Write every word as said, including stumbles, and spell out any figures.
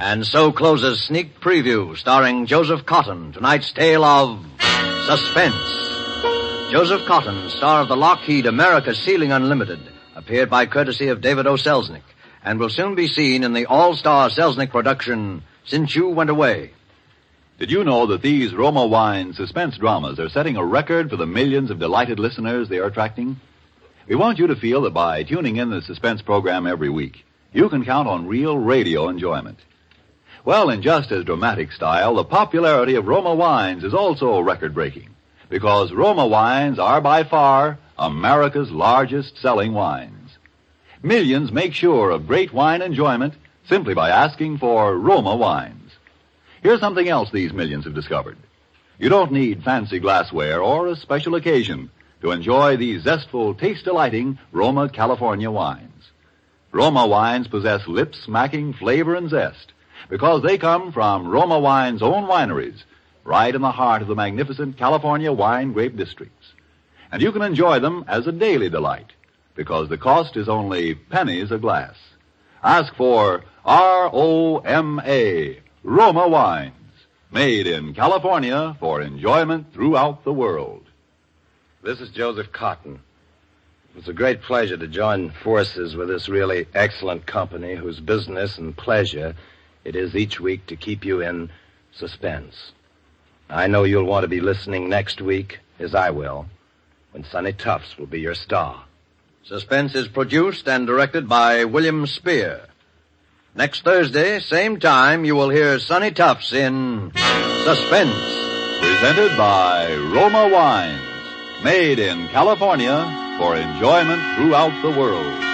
And so closes Sneak Preview, starring Joseph Cotton, tonight's tale of Suspense. Joseph Cotton, star of the Lockheed America Sealing Unlimited, appeared by courtesy of David O. Selznick, and will soon be seen in the all-star Selznick production, Since You Went Away. Did you know that these Roma Wine suspense dramas are setting a record for the millions of delighted listeners they are attracting? We want you to feel that by tuning in the suspense program every week, you can count on real radio enjoyment. Well, in just as dramatic style, the popularity of Roma wines is also record-breaking, because Roma wines are by far America's largest selling wines. Millions make sure of great wine enjoyment simply by asking for Roma wines. Here's something else these millions have discovered. You don't need fancy glassware or a special occasion to enjoy these zestful, taste-delighting Roma California wines. Roma wines possess lip-smacking flavor and zest because they come from Roma Wine's own wineries, right in the heart of the magnificent California wine grape districts. And you can enjoy them as a daily delight, because the cost is only pennies a glass. Ask for R O M A, Roma Wines, made in California for enjoyment throughout the world. This is Joseph Cotton. It's a great pleasure to join forces with this really excellent company whose business and pleasure it is each week to keep you in suspense. I know you'll want to be listening next week, as I will, when Sonny Tufts will be your star. Suspense is produced and directed by William Spear. Next Thursday, same time, you will hear Sonny Tufts in Suspense. Presented by Roma Wines, made in California for enjoyment throughout the world.